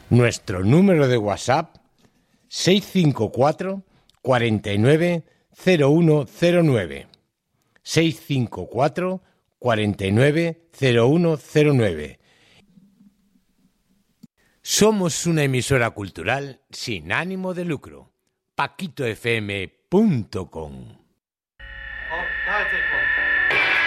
Nuestro número de WhatsApp 654 49 0109. 654 49 0109. Somos una emisora cultural sin ánimo de lucro. paquitofm.com